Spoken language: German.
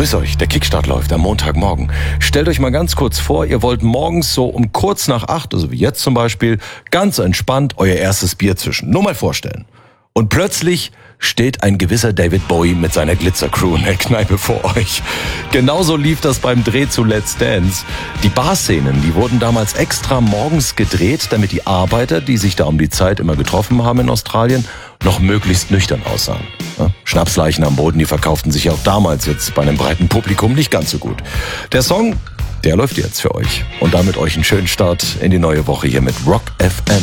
Grüß euch, der Kickstart läuft am Montagmorgen. Stellt euch mal ganz kurz vor, ihr wollt morgens so um kurz nach 8, also wie jetzt zum Beispiel, ganz entspannt euer erstes Bier zischen. Nur mal vorstellen. Und plötzlich steht ein gewisser David Bowie mit seiner Glitzercrew in der Kneipe vor euch. Genauso lief das beim Dreh zu Let's Dance. Die Barszenen, die wurden damals extra morgens gedreht, damit die Arbeiter, die sich da um die Zeit immer getroffen haben in Australien, noch möglichst nüchtern aussahen. Ja, Schnapsleichen am Boden, die verkauften sich auch damals jetzt bei einem breiten Publikum nicht ganz so gut. Der Song, der läuft jetzt für euch. Und damit euch einen schönen Start in die neue Woche hier mit Rock FM.